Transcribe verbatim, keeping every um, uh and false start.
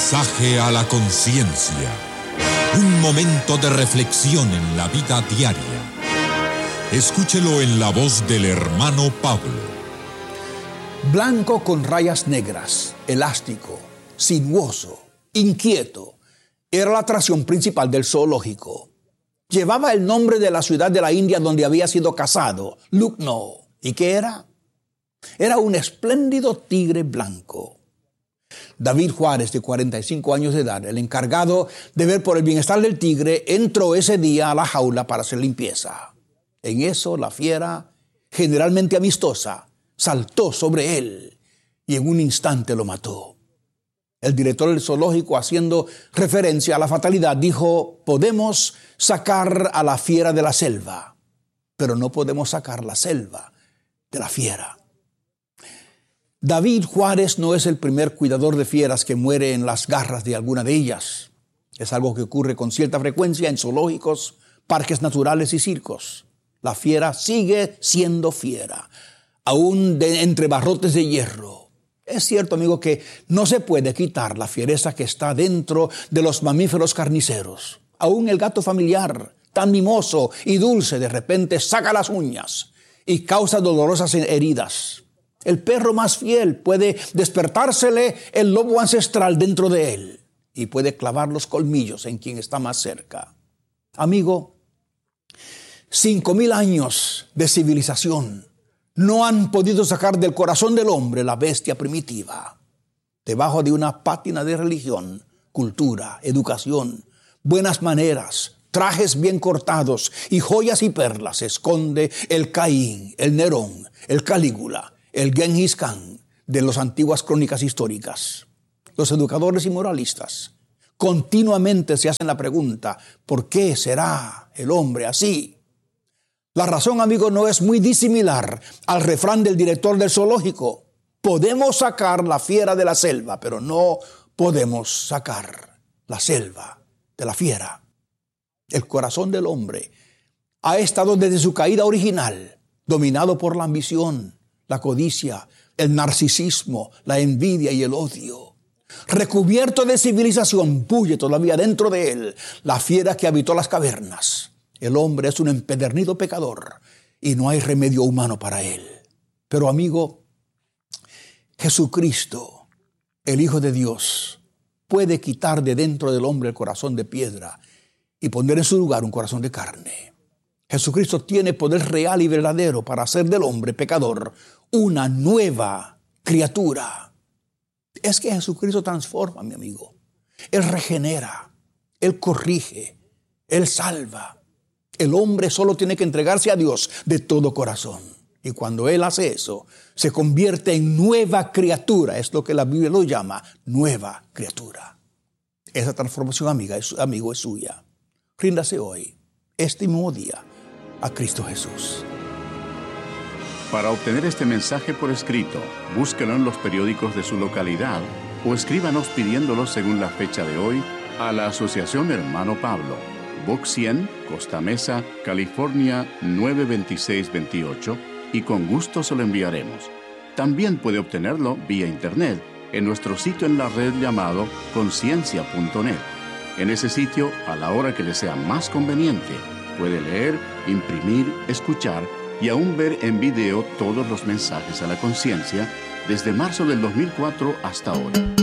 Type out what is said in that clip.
Mensaje a la conciencia. Un momento de reflexión en la vida diaria. Escúchelo en la voz del hermano Pablo. Blanco con rayas negras, elástico, sinuoso, inquieto, era la atracción principal del zoológico. Llevaba el nombre de la ciudad de la India donde había sido cazado, Lucknow. ¿Y qué era? Era un espléndido tigre blanco. David Juárez, de cuarenta y cinco años de edad, el encargado de ver por el bienestar del tigre, entró ese día a la jaula para hacer limpieza. En eso, la fiera, generalmente amistosa, saltó sobre él y en un instante lo mató. El director del zoológico, haciendo referencia a la fatalidad, dijo: podemos sacar a la fiera de la selva, pero no podemos sacar la selva de la fiera. David Juárez no es el primer cuidador de fieras que muere en las garras de alguna de ellas. Es algo que ocurre con cierta frecuencia en zoológicos, parques naturales y circos. La fiera sigue siendo fiera, aún de, entre barrotes de hierro. Es cierto, amigo, que no se puede quitar la fiereza que está dentro de los mamíferos carniceros. Aún el gato familiar, tan mimoso y dulce, de repente saca las uñas y causa dolorosas heridas. El perro más fiel puede despertársele el lobo ancestral dentro de él y puede clavar los colmillos en quien está más cerca. Amigo, cinco mil años de civilización no han podido sacar del corazón del hombre la bestia primitiva. Debajo de una pátina de religión, cultura, educación, buenas maneras, trajes bien cortados y joyas y perlas se esconde el Caín, el Nerón, el Calígula, el Genghis Khan de las antiguas crónicas históricas. Los educadores y moralistas continuamente se hacen la pregunta: ¿por qué será el hombre así? La razón, amigo, no es muy disimilar al refrán del director del zoológico: podemos sacar la fiera de la selva, pero no podemos sacar la selva de la fiera. El corazón del hombre ha estado desde su caída original dominado por la ambición, la codicia, el narcisismo, la envidia y el odio. Recubierto de civilización, bulle todavía dentro de él la fiera que habitó las cavernas. El hombre es un empedernido pecador y no hay remedio humano para él. Pero, amigo, Jesucristo, el Hijo de Dios, puede quitar de dentro del hombre el corazón de piedra y poner en su lugar un corazón de carne. Jesucristo tiene poder real y verdadero para hacer del hombre pecador una nueva criatura. Es que Jesucristo transforma, mi amigo. Él regenera, Él corrige, Él salva. El hombre solo tiene que entregarse a Dios de todo corazón. Y cuando Él hace eso, se convierte en nueva criatura. Es lo que la Biblia lo llama nueva criatura. Esa transformación, amiga, es, amigo, es suya. Ríndase hoy, este mismo día, a Cristo Jesús. Para obtener este mensaje por escrito, búsquelo en los periódicos de su localidad o escríbanos pidiéndolo según la fecha de hoy a la Asociación Hermano Pablo, Box cien, Costa Mesa, California nueve dos seis dos ocho, y con gusto se lo enviaremos. También puede obtenerlo vía internet en nuestro sitio en la red llamado conciencia punto net. En ese sitio, a la hora que le sea más conveniente, puede leer, imprimir, escuchar y aún ver en video todos los mensajes a la conciencia desde marzo del dos mil cuatro hasta ahora.